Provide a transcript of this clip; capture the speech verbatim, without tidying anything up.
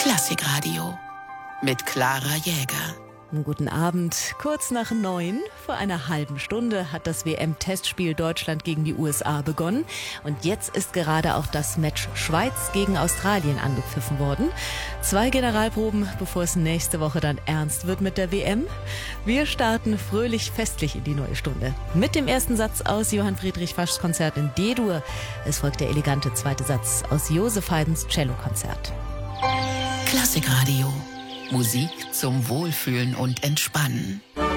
Klassikradio mit Clara Jäger. Guten Abend. Kurz nach neun, vor einer halben Stunde, hat das W M-Testspiel Deutschland gegen die U S A begonnen. Und jetzt ist gerade auch das Match Schweiz gegen Australien angepfiffen worden. Zwei Generalproben, bevor es nächste Woche dann ernst wird mit der W M. Wir starten fröhlich festlich in die neue Stunde. Mit dem ersten Satz aus Johann Friedrich Faschs Konzert in D-Dur. Es folgt der elegante zweite Satz aus Joseph Haydns Cellokonzert. Klassikradio. Musik zum Wohlfühlen und Entspannen.